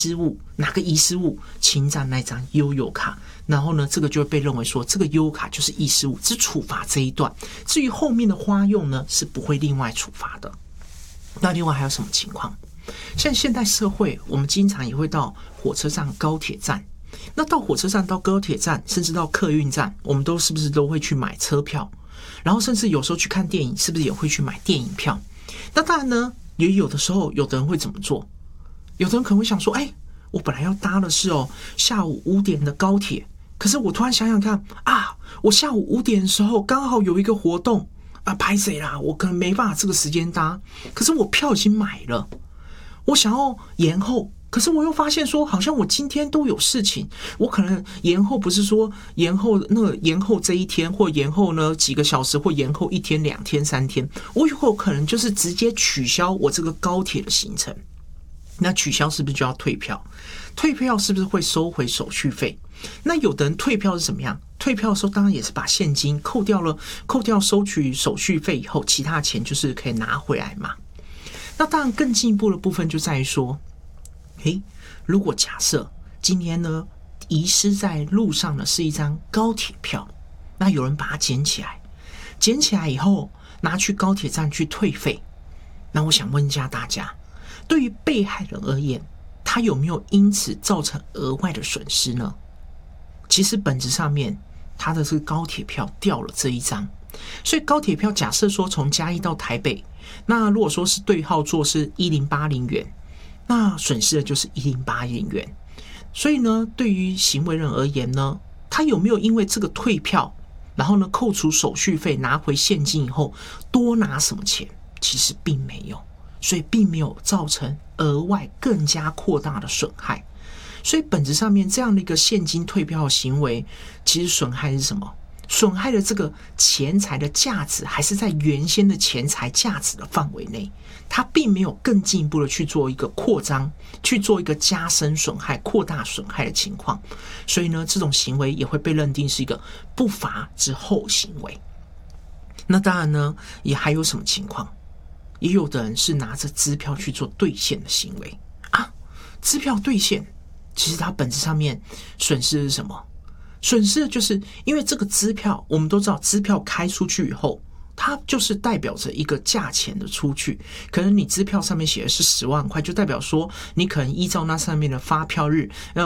失物，哪个遗失物侵占那张悠游卡，然后呢，这个就会被认为说这个悠游卡就是遗失物，只处罚这一段，至于后面的花用呢是不会另外处罚的。那另外还有什么情况？像现代社会，我们经常也会到火车站、高铁站。那到火车站、到高铁站，甚至到客运站，我们是不是都会去买车票？然后甚至有时候去看电影，是不是也会去买电影票？那当然呢，也有的时候，有的人会怎么做？有的人可能会想说，我本来要搭的是下午5点的高铁，可是我突然想想看啊，我下午5点的时候刚好有一个活动啊，拍谁啦？我可能没办法这个时间搭，可是我票已经买了，我想要延后。可是我又发现说，好像我今天都有事情，我可能延后不是说延后这一天，或延后呢几个小时，或延后1天、2天、3天，我有可能就是直接取消我这个高铁的行程。那取消是不是就要退票？退票是不是会收回手续费？那有的人退票是怎么样？退票的时候当然也是把现金扣掉收取手续费以后，其他钱就是可以拿回来嘛。那当然更进一步的部分就在于说，如果假设今天呢遗失在路上的是一张高铁票，那有人把它捡起来以后拿去高铁站去退费，那我想问一下大家，对于被害人而言，他有没有因此造成额外的损失呢？其实本质上面，他的这个高铁票掉了这一张，所以高铁票假设说从嘉义到台北，那如果说是对号座是1080元，那损失的就是1080元。所以呢，对于行为人而言呢，他有没有因为这个退票，然后呢扣除手续费拿回现金以后多拿什么钱？其实并没有，所以并没有造成额外更加扩大的损害。所以本质上面这样的一个现金退票的行为，其实损害是什么？损害的这个钱财的价值还是在原先的钱财价值的范围内，它并没有更进一步的去做一个扩张，去做一个加深损害、扩大损害的情况。所以呢，这种行为也会被认定是一个不法之后行为。那当然呢，也还有什么情况？也有的人是拿着支票去做兑现的行为啊。支票兑现，其实它本质上面损失的是什么？损失的就是因为这个支票，我们都知道支票开出去以后，它就是代表着一个价钱的出去。可能你支票上面写的是10万块，就代表说你可能依照那上面的发票日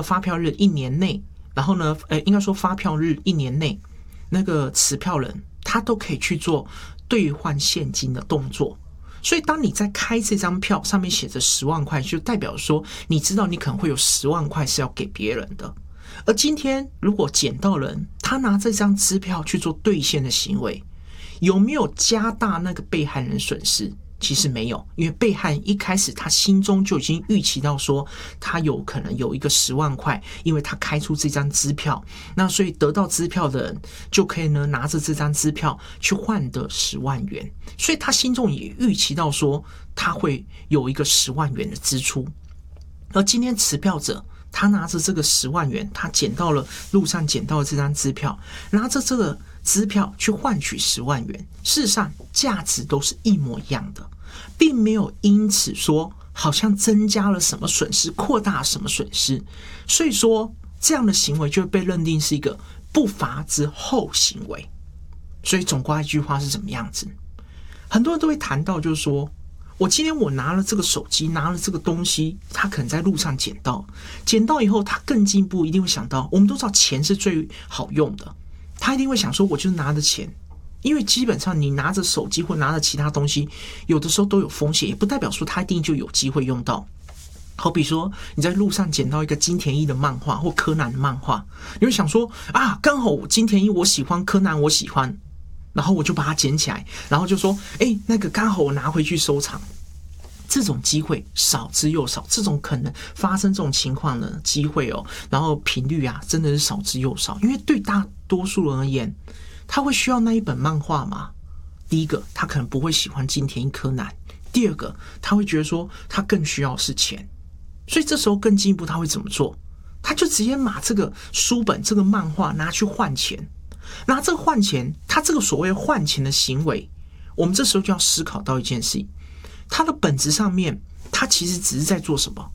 1年内，然后呢，应该说发票日1年内，那个持票人他都可以去做兑换现金的动作。所以当你在开这张票上面写着10万块，就代表说你知道你可能会有10万块是要给别人的。而今天如果捡到人他拿这张支票去做兑现的行为，有没有加大那个被害人损失？其实没有，因为被害人一开始他心中就已经预期到说他有可能有一个10万块，因为他开出这张支票，那所以得到支票的人就可以呢拿着这张支票去换得10万元，所以他心中也预期到说他会有一个10万元的支出。而今天持票者他拿着这个10万元，他路上捡到了这张支票，拿着这个支票去换取10万元，事实上价值都是一模一样的，并没有因此说好像增加了什么损失，扩大了什么损失。所以说这样的行为就会被认定是一个不法之后行为。所以总括一句话是怎么样子？很多人都会谈到，就是说我今天我拿了这个手机，拿了这个东西，他可能在路上捡到以后，他更进一步一定会想到，我们都知道钱是最好用的，他一定会想说我就拿着钱，因为基本上你拿着手机或拿着其他东西，有的时候都有风险，也不代表说他一定就有机会用到。好比说你在路上捡到一个金田一的漫画或柯南的漫画，你会想说啊，刚好金田一我喜欢，柯南我喜欢，然后我就把它捡起来，然后就说那个刚好我拿回去收藏。这种机会少之又少，这种可能发生这种情况的机会然后频率啊，真的是少之又少。因为对大多数人而言，他会需要那一本漫画吗？第一个，他可能不会喜欢金田一柯南；第二个，他会觉得说他更需要是钱，所以这时候更进一步他会怎么做？他就直接把这个书本、这个漫画拿去换钱。拿这个换钱，他这个所谓换钱的行为，我们这时候就要思考到一件事情，它的本质上面，它其实只是在做什么？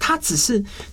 它只是